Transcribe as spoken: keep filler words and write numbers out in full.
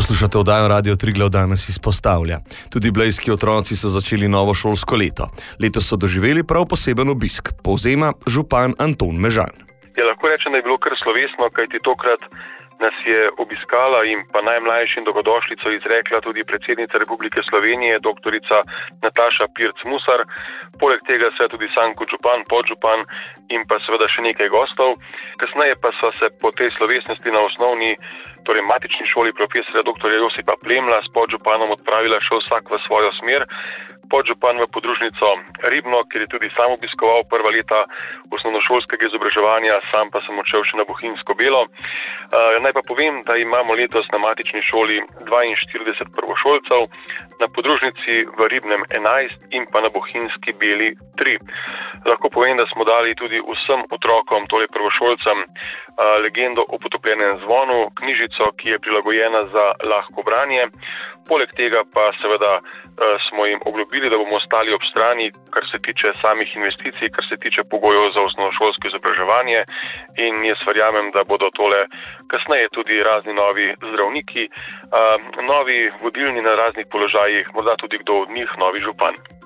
Poslušate oddajo Radio Triglav danes izpostavlja. Tudi blejski otroci so začeli novo šolsko leto. Letos so doživeli prav poseben obisk, povzema župan Anton Mežan. Ja, lahko rečem, da je bilo kar slovesno, kajti tokrat nas je obiskala in pa najmlajšim dobrodošlico izrekla tudi predsednica Republike Slovenije, doktorica Nataša Pirc-Musar. Poleg tega se tudi sam kot župan, podžupan in pa seveda še nekaj gostov. Kasneje pa so se po tej slovesnosti na osnovni, torej matični šoli profesorja doktorja Josipa Plemla s podžupanom odpravila še vsak v svojo smer. Podžupan v podružnico Ribno, kjer je tudi sam obiskoval prva leta osnovnošolskega izobraževanja, sam pa sem odšel še na Bohinjsko Belo. Uh, naj pa povem, da imamo letos na matični šoli dvainštirideset prvošolcev, na podružnici v Ribnem enajst in pa na Bohinjski Beli tri. Lahko povem, da smo dali tudi vsem otrokom, torej prvošolcem, uh, legendo o potopljenem zvonu, knjižico, ki je prilagojena za lahko branje. Poleg tega pa seveda uh, smo jim obljubili, da bomo ostali ob strani, kar se tiče samih investicij, kar se tiče pogojev za osnovnošolsko izobraževanje, in jaz verjamem, da bodo tole kasneje tudi razni novi zdravniki, novi vodilni na raznih položajih, morda tudi kdo od njih, novi župan.